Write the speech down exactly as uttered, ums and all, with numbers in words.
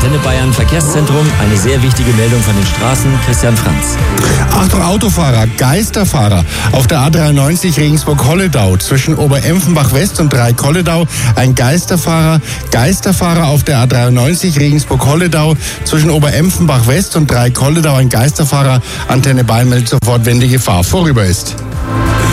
Antenne Bayern Verkehrszentrum. Eine sehr wichtige Meldung von den Straßen. Christian Franz. Achtung Autofahrer, Geisterfahrer. Auf der A dreiundneunzig Regensburg-Holledau zwischen Oberempfenbach West und Drei-Kolledau ein Geisterfahrer. Geisterfahrer auf der A dreiundneunzig Regensburg-Holledau zwischen Oberempfenbach West und Drei-Kolledau ein Geisterfahrer. Antenne Bayern meldet sofort, wenn die Gefahr vorüber ist.